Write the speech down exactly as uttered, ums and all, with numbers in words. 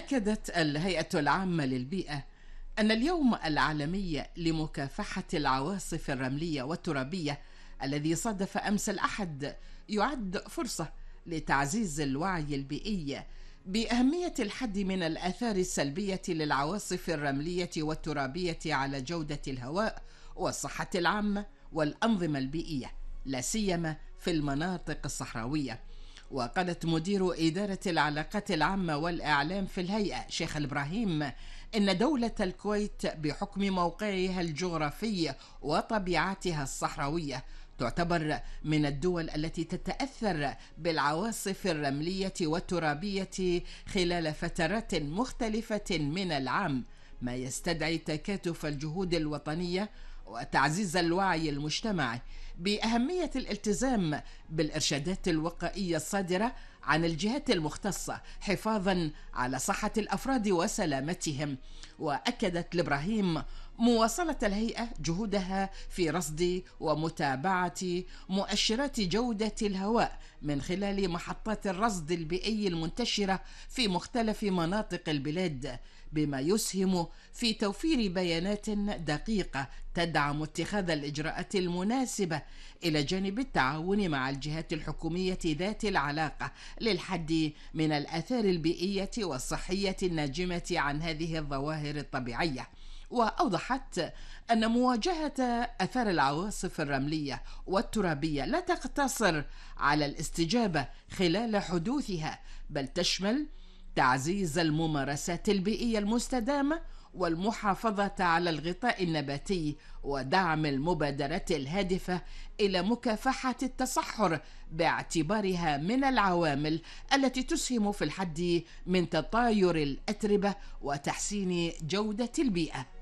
أكدت الهيئة العامة للبيئة أن اليوم العالمي لمكافحة العواصف الرملية والترابية الذي صادف أمس الأحد يعد فرصة لتعزيز الوعي البيئي بأهمية الحد من الآثار السلبية للعواصف الرملية والترابية على جودة الهواء والصحة العامة والأنظمة البيئية، لا سيما في المناطق الصحراوية. وقالت مدير إدارة العلاقات العامة والإعلام في الهيئة شيخ الإبراهيم إن دولة الكويت بحكم موقعها الجغرافي وطبيعتها الصحراوية تعتبر من الدول التي تتأثر بالعواصف الرملية والترابية خلال فترات مختلفة من العام، ما يستدعي تكاتف الجهود الوطنية وتعزيز الوعي المجتمعي بأهمية الالتزام بالإرشادات الوقائية الصادرة عن الجهات المختصة حفاظا على صحة الأفراد وسلامتهم. وأكدت الإبراهيم مواصلة الهيئة جهودها في رصد ومتابعة مؤشرات جودة الهواء من خلال محطات الرصد البيئي المنتشرة في مختلف مناطق البلاد، بما يسهم في توفير بيانات دقيقة تدعم اتخاذ الإجراءات المناسبة إلى جانب التعاون مع الجهات الحكومية ذات العلاقة للحد من الآثار البيئية والصحية الناجمة عن هذه الظواهر الطبيعية. وأوضحت أن مواجهة أثار العواصف الرملية والترابية لا تقتصر على الاستجابة خلال حدوثها، بل تشمل تعزيز الممارسات البيئية المستدامة والمحافظة على الغطاء النباتي ودعم المبادرات الهادفة إلى مكافحة التصحر باعتبارها من العوامل التي تسهم في الحد من تطاير الأتربة وتحسين جودة البيئة.